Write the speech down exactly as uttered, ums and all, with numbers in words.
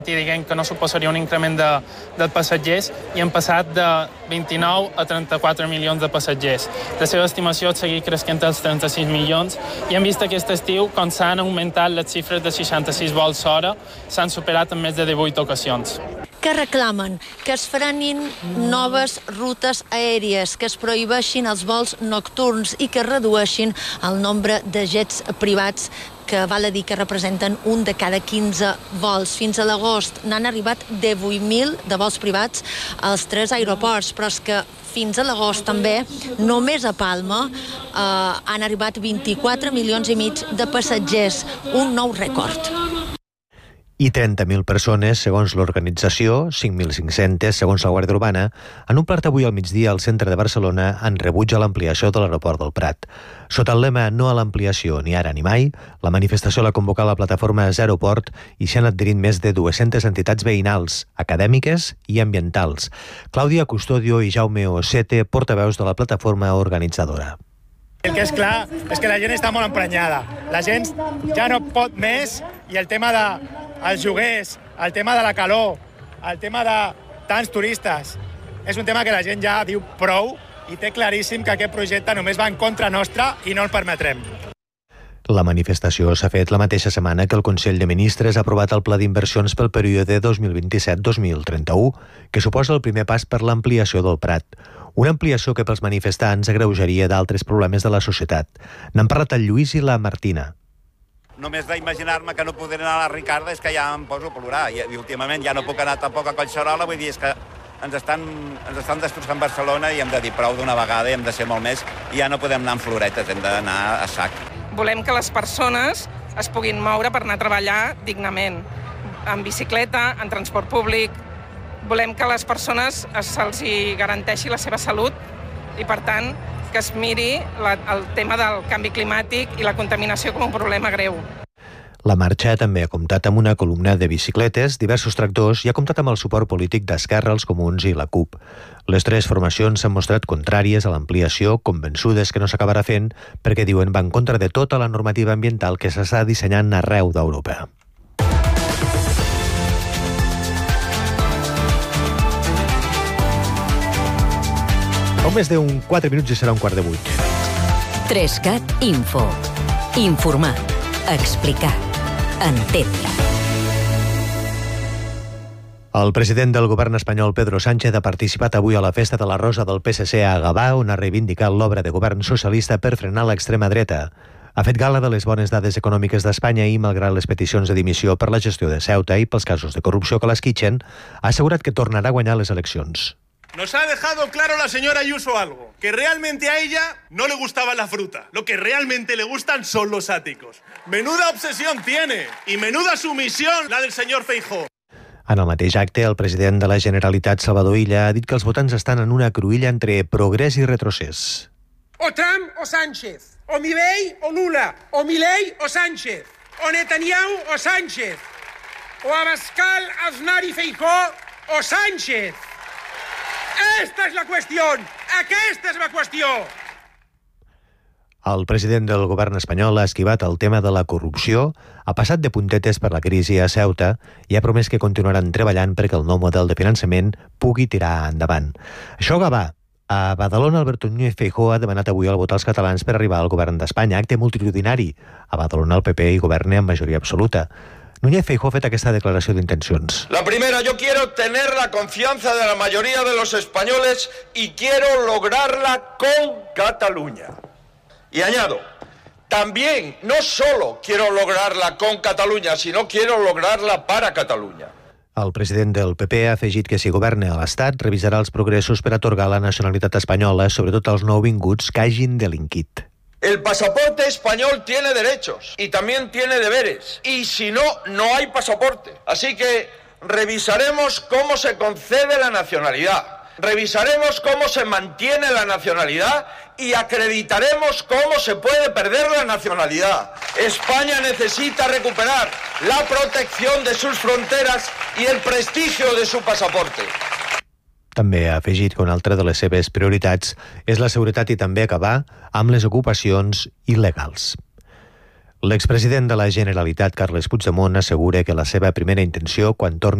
i diguem que no suposaria un increment de, de passatgers i hem passat de vint-i-nou a trenta-quatre milions de passatgers. La seva estimació és seguir creixent als trenta-sis milions i hem vist aquest estiu com s'han augmentat les xifres de seixanta-sis vols hora, s'han superat en més de divuit ocasions. Que reclamen que es frenin noves rutes aèries, que es prohibeixin els vols nocturns i que es redueixin el nombre de jets privats que val a dir que representen un de cada quinze vols. Fins a l'agost n'han arribat divuit mil de vols privats als tres aeroports, però és que fins a l'agost també, només a Palma, eh, han arribat vint-i-quatre milions i mig de passatgers, un nou rècord. I trenta mil persones, segons l'organització, cinc mil cinc-centes, segons la Guàrdia Urbana, han omplert avui al migdia al centre de Barcelona en rebuig a l'ampliació de l'aeroport del Prat. Sota el lema "No a l'ampliació, ni ara ni mai", la manifestació l'ha convocat la plataforma Zero Port i s'hi han adherit més de dues-centes entitats veïnals, acadèmiques i ambientals. Clàudia Custodio i Jaume Osete, portaveus de la plataforma organitzadora. El que és clar és que la gent està molt emprenyada. La gent ja no pot més i el tema de els lloguers, el tema de la calor, el tema de tants turistes, és un tema que la gent ja diu prou i té claríssim que aquest projecte només va en contra nostra i no el permetrem. La manifestació s'ha fet la mateixa setmana que el Consell de Ministres ha aprovat el Pla d'Inversions pel període dos mil vint-i-set dos mil trenta-u, que suposa el primer pas per l'ampliació del Prat. Una ampliació que pels manifestants agreujaria d'altres problemes de la societat. N'han parlat el Lluís i la Martina. Només d'imaginar-me que no podré anar a la Ricarda és que ja em poso a plorar. I, i últimament ja no puc anar tampoc a Collserola, vull dir, és que ens estan, ens estan destrossant Barcelona i hem de dir prou d'una vegada i hem de ser molt més i ja no podem anar amb floretes, hem d'anar a sac. Volem que les persones es puguin moure per anar a treballar dignament, en bicicleta, en transport públic. Volem que a les persones se'ls garanteixi la seva salut i, per tant, que es miri la, el tema del canvi climàtic i la contaminació com un problema greu. La marxa també ha comptat amb una columna de bicicletes, diversos tractors i ha comptat amb el suport polític d'Esquerra, els Comuns i la CUP. Les tres formacions s'han mostrat contràries a l'ampliació, convençudes que no s'acabarà fent, perquè diuen va en contra de tota la normativa ambiental que s'està dissenyant arreu d'Europa. Un més d'un quatre minuts i serà un quart de vuit. Trescat Info. Informar. Explicar. Entendre. El president del govern espanyol, Pedro Sánchez, ha participat avui a la Festa de la Rosa del P S C a Gavà, on ha reivindicat l'obra de govern socialista per frenar l'extrema dreta. Ha fet gala de les bones dades econòmiques d'Espanya i, malgrat les peticions de dimissió per la gestió de Ceuta i pels casos de corrupció que l'esquitxen, ha assegurat que tornarà a guanyar les eleccions. Nos ha dejado claro la señora Ayuso algo, que realmente a ella no le gustaba la fruta. Lo que realmente le gustan son los áticos. Menuda obsesión tiene y menuda sumisión la del señor Feijóo. En el mateix acte, el president de la Generalitat, Salvador Illa, ha dit que els votants estan en una cruïlla entre progrés i retrocés. O Trump o Sánchez, o Milei o Lula, o Milei o Sánchez, o Netanyahu o Sánchez, o Abascal, Aznar y Feijóo o Sánchez. Esta és la qüestió! Aquesta és la qüestió! El president del govern espanyol ha esquivat el tema de la corrupció, ha passat de puntetes per la crisi a Ceuta i ha promès que continuaran treballant perquè el nou model de finançament pugui tirar endavant. Això a Gavà. A Badalona, Alberto Núñez Feijóo ha demanat avui el vot als catalans per arribar al govern d'Espanya, acte multitudinari. A Badalona el P P hi governa amb majoria absoluta. Núñez Feijóo ha fet aquesta declaració d'intencions. La primera, yo quiero tener la confianza de la mayoría de los españoles y quiero lograrla con Cataluña. Y añado, también no solo quiero lograrla con Cataluña, sino quiero lograrla para Cataluña. El president del P P ha afegit que si governa a l'Estat revisarà els progressos per atorgar la nacionalitat espanyola, sobretot als nouvinguts que hagin delinquit. El pasaporte español tiene derechos y también tiene deberes. Y si no, no hay pasaporte. Así que revisaremos cómo se concede la nacionalidad. Revisaremos cómo se mantiene la nacionalidad y acreditaremos cómo se puede perder la nacionalidad. España necesita recuperar la protección de sus fronteras y el prestigio de su pasaporte. També ha afegit que una altra de les seves prioritats és la seguretat i també acabar amb les ocupacions il·legals. L'expresident de la Generalitat, Carles Puigdemont, assegura que la seva primera intenció quan torni